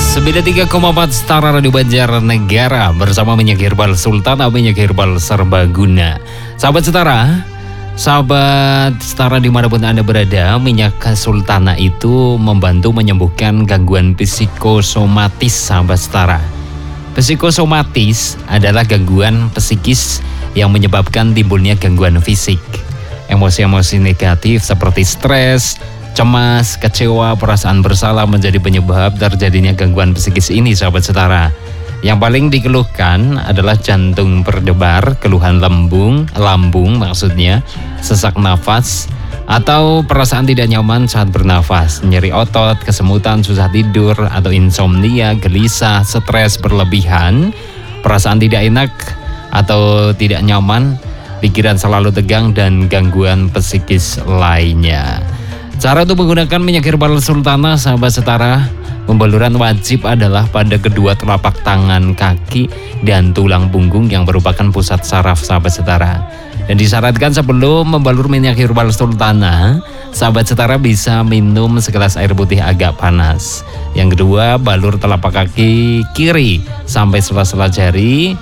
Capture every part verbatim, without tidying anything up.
sembilan puluh tiga koma empat Setara Radio Banjarnegara bersama Minyak Herbal Sultana, Minyak Herbal Serbaguna. Sahabat Setara, sahabat Setara dimanapun Anda berada, Minyak Sultana itu membantu menyembuhkan gangguan psikosomatis, sahabat Setara. Psikosomatis adalah gangguan psikis yang menyebabkan timbulnya gangguan fisik. Emosi-emosi negatif seperti stres, cemas, kecewa, perasaan bersalah menjadi penyebab terjadinya gangguan psikis ini, sahabat Setara. Yang paling dikeluhkan adalah jantung berdebar, keluhan lambung, lambung maksudnya, sesak nafas, atau perasaan tidak nyaman saat bernafas, nyeri otot, kesemutan, susah tidur, atau insomnia, gelisah, stres berlebihan, perasaan tidak enak atau tidak nyaman, pikiran selalu tegang, dan gangguan psikis lainnya. Cara untuk menggunakan Minyak Herbal Sultana, sahabat Setara, pembaluran wajib adalah pada kedua telapak tangan, kaki, dan tulang punggung yang merupakan pusat saraf, sahabat Setara. Dan disyaratkan sebelum membalur Minyak Herbal Sultana, sahabat Setara bisa minum segelas air putih agak panas. Yang kedua, balur telapak kaki kiri sampai sela-sela jari,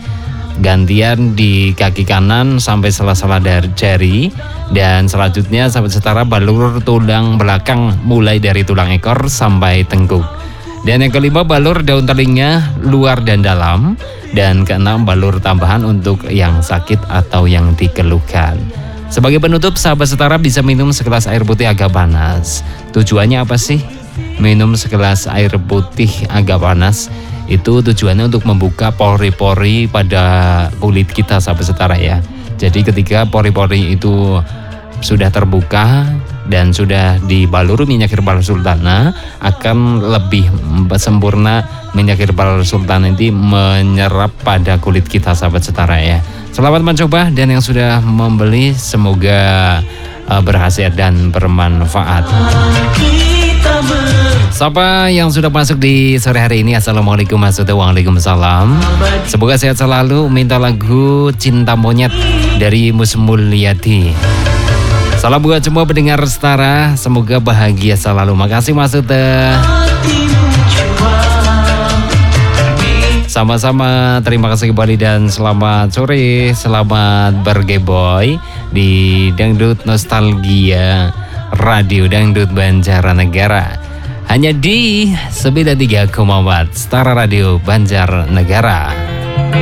gantian di kaki kanan sampai sela-sela jari, dan selanjutnya sahabat Setara balur tulang belakang mulai dari tulang ekor sampai tengkuk. Dan yang kelima, balur daun telinga luar dan dalam. Dan keenam, balur tambahan untuk yang sakit atau yang dikeluhkan. Sebagai penutup, sahabat Setara bisa minum segelas air putih agak panas. Tujuannya apa sih minum segelas air putih agak panas? Itu tujuannya untuk membuka pori-pori pada kulit kita, sahabat Setara ya. Jadi ketika pori-pori itu sudah terbuka dan sudah dibalur Minyak Herbal Sultana, akan lebih sempurna Minyak Herbal Sultana ini menyerap pada kulit kita, sahabat Setara ya. Selamat mencoba, dan yang sudah membeli semoga uh, berhasil dan bermanfaat. Siapa yang sudah masuk di sore hari ini? Assalamualaikum warahmatullahi wabarakatuh. Semoga sehat selalu. Minta lagu Cinta Monyet dari Mus Mulyadi. Salam buat semua pendengar Setara, semoga bahagia selalu. Makasih Mas Ute. Sama-sama, terima kasih kembali dan selamat sore. Selamat bergeboy di Dangdut Nostalgia Radio Dangdut Banjarnegara. Hanya di sembilan puluh tiga koma empat Setara Radio Banjarnegara.